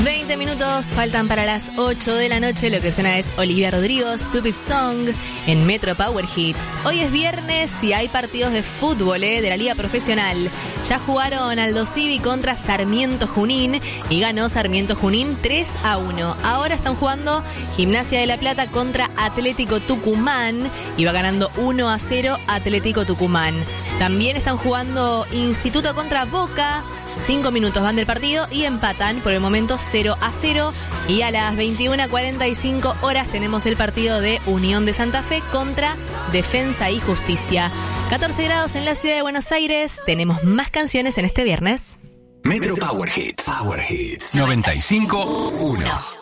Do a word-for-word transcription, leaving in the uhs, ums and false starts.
veinte minutos faltan para las ocho de la noche. Lo que suena es Olivia Rodrigo, Stupid Song, en Metro Power Hits. Hoy es viernes y hay partidos de fútbol eh, de la Liga Profesional. Ya jugaron Aldo Civi contra Sarmiento Junín y ganó Sarmiento Junín tres a uno. Ahora están jugando Gimnasia de la Plata contra Atlético Tucumán y va ganando uno a cero Atlético Tucumán. También están jugando Instituto contra Boca. Cinco minutos van del partido y empatan por el momento cero a cero. Y a las veintiuna cuarenta y cinco horas tenemos el partido de Unión de Santa Fe contra Defensa y Justicia. catorce grados en la ciudad de Buenos Aires. Tenemos más canciones en este viernes. Metro Power Hits. Power Hits. noventa y cinco punto uno.